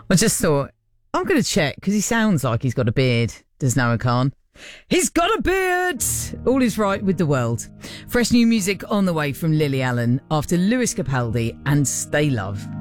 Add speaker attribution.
Speaker 1: I just thought, I'm going to check, because he sounds like he's got a beard, does Noah Khan. He's got a beard! All is right with the world. Fresh new music on the way from Lily Allen after Lewis Capaldi and Stay Love.